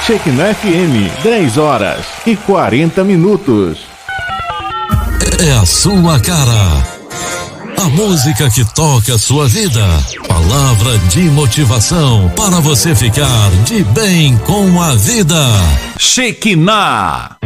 Shekinah FM, 10h40. É a sua cara. A música que toca a sua vida. Palavra de motivação para você ficar de bem com a vida. Shekinah.